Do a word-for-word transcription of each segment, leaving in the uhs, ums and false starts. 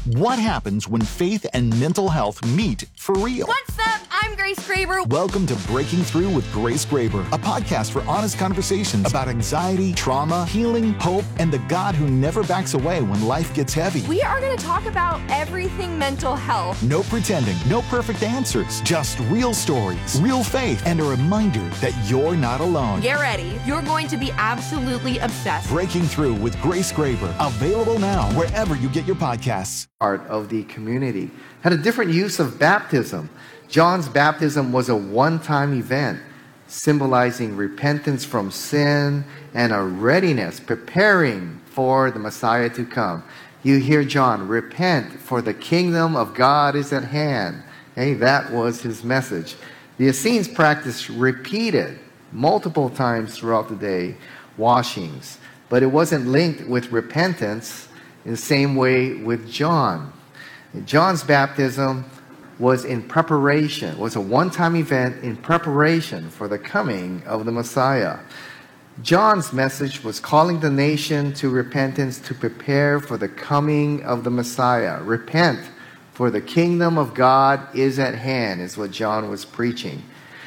What happens when faith and mental health meet for real? What's up? I'm Grace Graber. Welcome to Breaking Through with Grace Graber, a podcast for honest conversations about anxiety, trauma, healing, hope, and the God who never backs away when life gets heavy. We are going to talk about everything mental health. No pretending, no perfect answers, just real stories, real faith, and a reminder that you're not alone. Get ready. You're going to be absolutely obsessed. Breaking Through with Grace Graber, available now wherever you get your podcasts. Part of the community had a different use of baptism. John's baptism was a one-time event, symbolizing repentance from sin and a readiness, preparing for the Messiah to come. You hear John, repent, for the kingdom of God is at hand. Hey, that was his message. The Essenes practiced repeated, multiple times throughout the day, washings, but it wasn't linked with repentance in the same way with John. John's baptism was in preparation, was a one-time event in preparation for the coming of the Messiah. John's message was calling the nation to repentance to prepare for the coming of the Messiah. Repent, for the kingdom of God is at hand, is what John was preaching.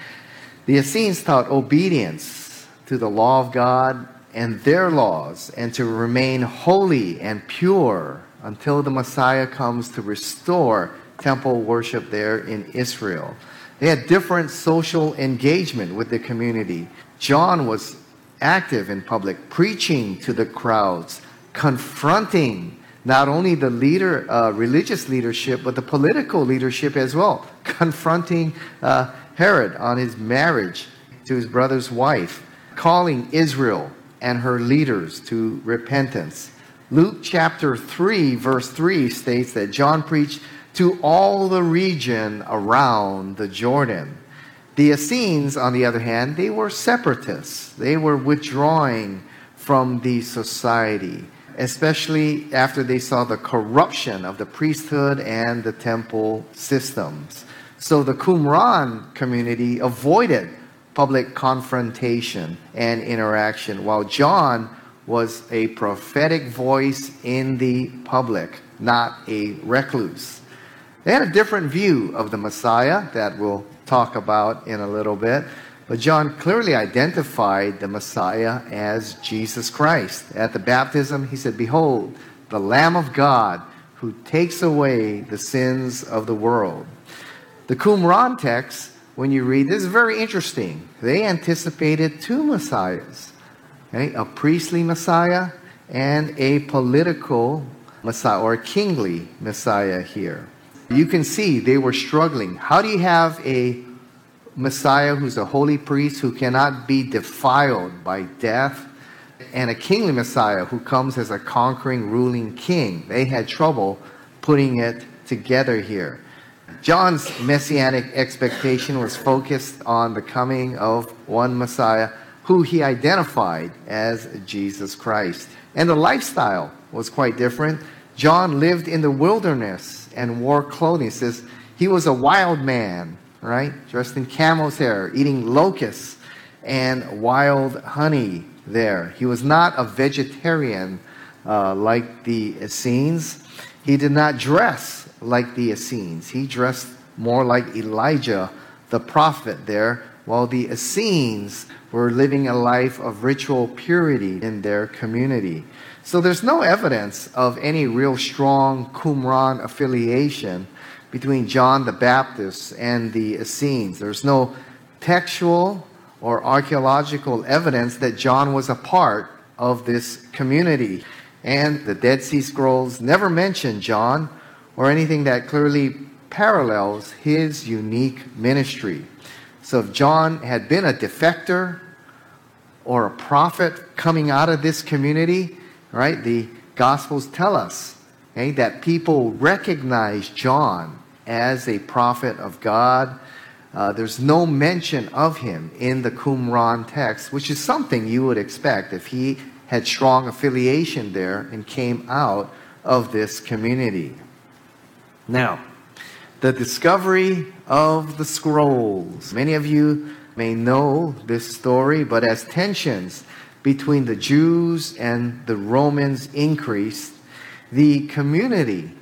The Essenes taught obedience to the law of God and their laws, and to remain holy and pure until the Messiah comes to restore temple worship there in Israel. They had different social engagement with the community. John was active in public, preaching to the crowds, confronting not only the leader, uh, religious leadership, but the political leadership as well, confronting uh, Herod on his marriage to his brother's wife, calling Israel and her leaders to repentance. Luke chapter three, verse three states that John preached to all the region around the Jordan. The Essenes, on the other hand, they were separatists. They were withdrawing from the society, especially after they saw the corruption of the priesthood and the temple systems. So the Qumran community avoided public confrontation and interaction, while John was a prophetic voice in the public, not a recluse. They had a different view of the Messiah that we'll talk about in a little bit, but John clearly identified the Messiah as Jesus Christ. At the baptism, he said, "Behold, the Lamb of God who takes away the sins of the world." The Qumran text, when you read this, is very interesting. They anticipated two Messiahs, okay? A priestly Messiah and a political Messiah, or a kingly Messiah here. You can see they were struggling. How do you have a Messiah who's a holy priest who cannot be defiled by death, and a kingly Messiah who comes as a conquering, ruling king? They had trouble putting it together here. John's messianic expectation was focused on the coming of one Messiah who he identified as Jesus Christ. And the lifestyle was quite different. John lived in the wilderness and wore clothing. It says he was a wild man, right? Dressed in camel's hair, eating locusts and wild honey there. He was not a vegetarian uh, like the Essenes. He did not dress like the Essenes. He dressed more like Elijah, the prophet there, while the Essenes were living a life of ritual purity in their community. So there's no evidence of any real strong Qumran affiliation between John the Baptist and the Essenes. There's no textual or archaeological evidence that John was a part of this community. And the Dead Sea Scrolls never mention John or anything that clearly parallels his unique ministry. So if John had been a defector or a prophet coming out of this community, right, the Gospels tell us, okay, that people recognize John as a prophet of God. Uh, there's no mention of him in the Qumran text, which is something you would expect if he had strong affiliation there and came out of this community. Now, the discovery of the scrolls. Many of you may know this story, but as tensions between the Jews and the Romans increased, the community